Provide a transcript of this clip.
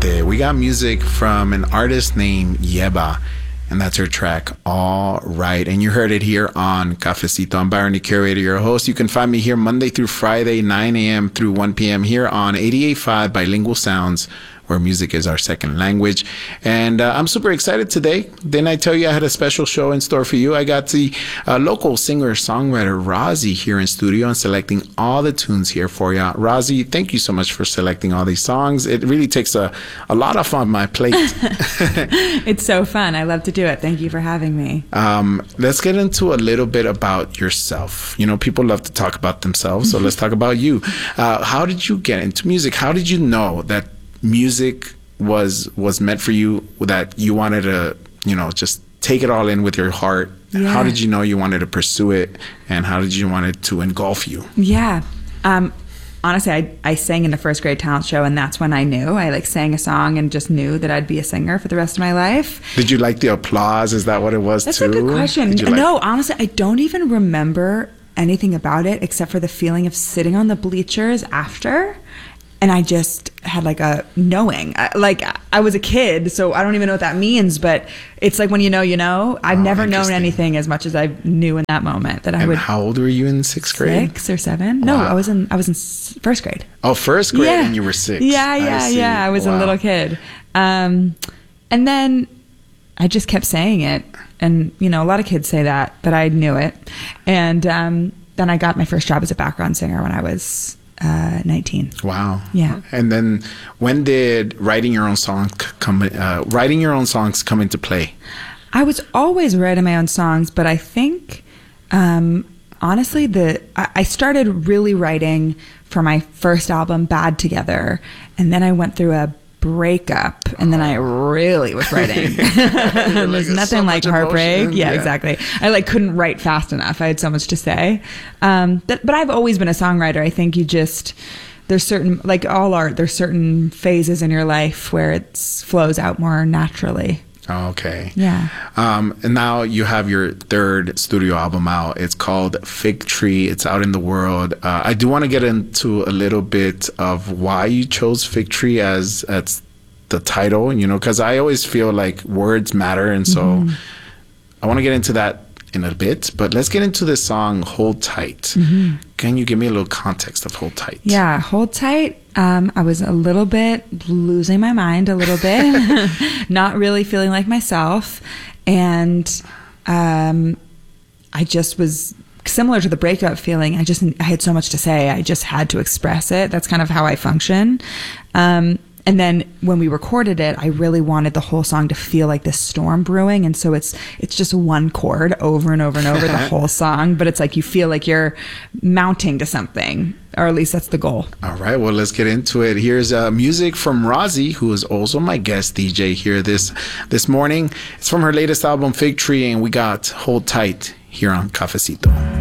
Excelente. We got music from an artist named Yeba, and that's her track, All Right. And you heard it here on Cafecito. I'm Byron, the curator, your host. You can find me here Monday through Friday, 9 a.m. through 1 p.m. here on 88.5 Bilingual Sounds, where music is our second language. And I'm super excited today. Didn't I tell you I had a special show in store for you? I got the local singer-songwriter Rozzy here in studio and selecting all the tunes here for you. Rozzy, thank you so much for selecting all these songs. It really takes a lot off on my plate. It's so fun. I love to do it. Thank you for having me. Let's get into a little bit about yourself. You know, people love to talk about themselves, so let's talk about you. How did you get into music? How did you know that music was meant for you, that you wanted to, you know, just take it all in with your heart? Yeah. How did you know you wanted to pursue it, and how did you want it to engulf you? Yeah. Honestly, I sang in the first grade talent show, and that's when I knew. I sang a song and just knew that I'd be a singer for the rest of my life. Did you like the applause? Is that what it was? That's too? That's a good question. No, honestly, I don't even remember anything about it except for the feeling of sitting on the bleachers after. And I just had a knowing. I was a kid, so I don't even know what that means. But it's like when you know, you know. I've never known anything as much as I knew in that moment. How old were you in sixth grade? 6 or 7. Wow. No, I was in first grade. Oh, first grade, yeah. And you were 6. Yeah. I was a little kid. And then I just kept saying it, and a lot of kids say that, but I knew it. And then I got my first job as a background singer when I was 19. Wow. Yeah. And then when did writing your own songs come into play? I was always writing my own songs, but I think honestly I started really writing for my first album, Bad Together, and then I went through a breakup, and then I really was writing. There's nothing like heartbreak. Yeah, exactly. I couldn't write fast enough. I had so much to say. But I've always been a songwriter. I think there's certain, like all art, there's certain phases in your life where it flows out more naturally. Oh, okay. Yeah. And now you have your third studio album out. It's called Fig Tree. It's out in the world. I do want to get into a little bit of why you chose Fig Tree as the title, because I always feel like words matter. And so I want to get into that in a bit, but let's get into this song, Hold Tight. Can you give me a little context of Hold Tight? Yeah, Hold Tight. I was a little bit losing my mind a little bit, not really feeling like myself. And I just was similar to the breakup feeling. I had so much to say. I just had to express it. That's kind of how I function. And then when we recorded it, I really wanted the whole song to feel like this storm brewing. And so it's just one chord over and over and over the whole song. But it's like you feel like you're mounting to something, or at least that's the goal. All right. Well, let's get into it. Here's music from Rozzy, who is also my guest DJ here this morning. It's from her latest album, Fig Tree, and we got Hold Tight here on Cafecito.